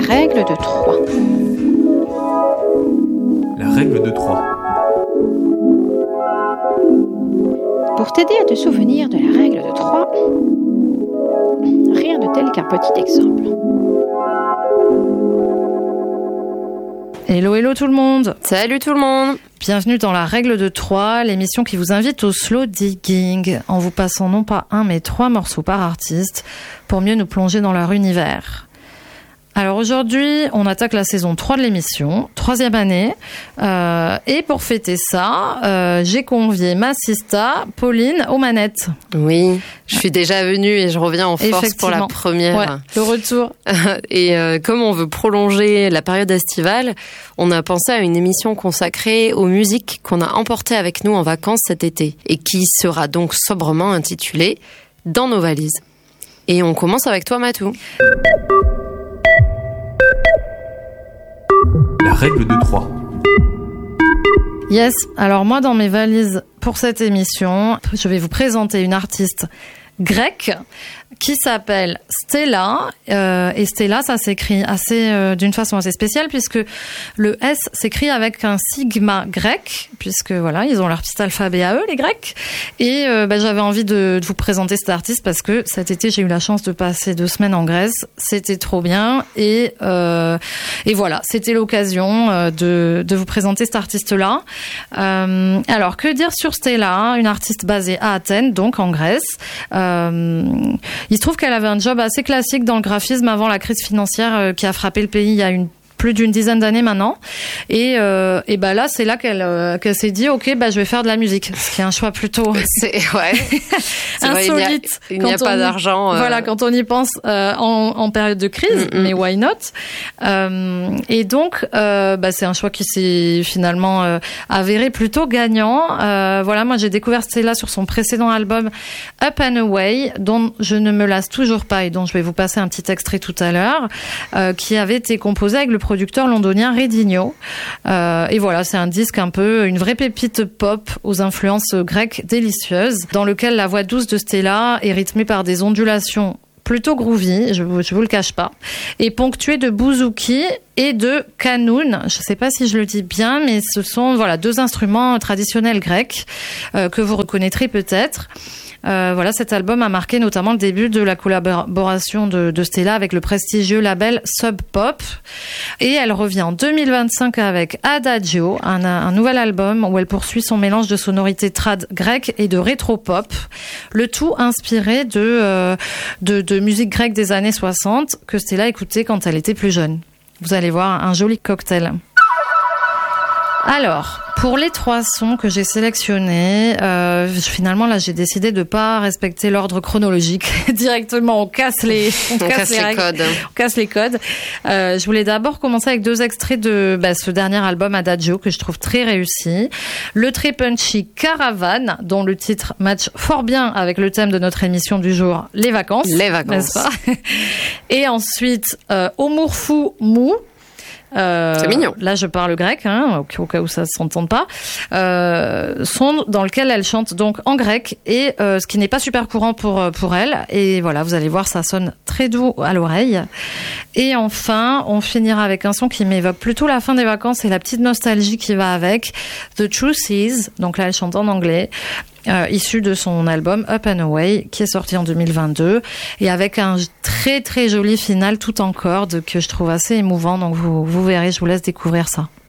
règle de 3. La règle de 3. Pour t'aider à te souvenir de la règle de 3, rien de tel qu'un petit exemple. Hello tout le monde. Salut tout le monde. Bienvenue dans la règle de 3, l'émission qui vous invite au slow digging, en vous passant non pas 1 mais 3 morceaux par artiste, pour mieux nous plonger dans leur univers. Alors aujourd'hui, on attaque la saison 3 de l'émission, 3e année, et pour fêter ça, j'ai convié ma sista, Pauline, aux manettes. Oui, je suis déjà venue et je reviens en force pour la première. Ouais, le retour. Et comme on veut prolonger la période estivale, on a pensé à une émission consacrée aux musiques qu'on a emportées avec nous en vacances cet été, et qui sera donc sobrement intitulée « Dans nos valises ». Et on commence avec toi, Matou. La règle de 3. Yes, alors moi dans mes valises pour cette émission, je vais vous présenter une artiste grecque qui s'appelle Stella, et Stella ça s'écrit d'une façon assez spéciale puisque le S s'écrit avec un sigma grec, puisque voilà ils ont leur petit alphabet à eux les Grecs, et j'avais envie de vous présenter cet artiste parce que cet été j'ai eu la chance de passer 2 semaines en Grèce, c'était trop bien, et voilà, c'était l'occasion de vous présenter cet artiste là. Alors que dire sur Stella, une artiste basée à Athènes, donc en Grèce. Il se trouve qu'elle avait un job assez classique dans le graphisme avant la crise financière qui a frappé le pays il y a plus d'une dizaine d'années maintenant, et là c'est là qu'elle s'est dit ok je vais faire de la musique, ce qui est un choix plutôt c'est insolite. Il n'y a pas d'argent. Voilà, quand on y pense en période de crise, mais why not. Et donc c'est un choix qui s'est finalement avéré plutôt gagnant. Voilà, moi j'ai découvert Stella sur son précédent album Up and Away, dont je ne me lasse toujours pas et dont je vais vous passer un petit extrait tout à l'heure, qui avait été composé avec le producteur londonien Redinho. Et voilà, c'est un disque un peu, une vraie pépite pop aux influences grecques délicieuses, dans lequel la voix douce de Stella est rythmée par des ondulations plutôt groovy, je vous le cache pas, et ponctuée de bouzouki et de kanoun. Je sais pas si je le dis bien, mais ce sont 2 instruments traditionnels grecs que vous reconnaîtrez peut-être. Voilà, cet album a marqué notamment le début de la collaboration de Stella avec le prestigieux label Sub Pop. Et elle revient en 2025 avec Adagio, un nouvel album où elle poursuit son mélange de sonorités trad grecques et de rétro-pop. Le tout inspiré de musique grecque des années 60 que Stella écoutait quand elle était plus jeune. Vous allez voir, un joli cocktail. Alors, pour les 3 sons que j'ai sélectionnés, finalement là j'ai décidé de pas respecter l'ordre chronologique. Directement on casse les codes. On casse les codes. Je voulais d'abord commencer avec 2 extraits de ce dernier album Adagio que je trouve très réussi. Le très punchy Caravane, dont le titre match fort bien avec le thème de notre émission du jour, les vacances. Les vacances. N'est-ce pas? Et ensuite Omurfou Mou. C'est mignon. Là, je parle grec, au cas où ça ne s'entende pas. Son dans lequel elle chante donc en grec, et ce qui n'est pas super courant pour elle. Et voilà, vous allez voir, ça sonne très doux à l'oreille. Et enfin, on finira avec un son qui m'évoque plutôt la fin des vacances et la petite nostalgie qui va avec. The Truth Is, donc là, elle chante en anglais. Issu de son album Up and Away, qui est sorti en 2022, et avec un très très joli final tout en cordes que je trouve assez émouvant, donc vous verrez, je vous laisse découvrir ça.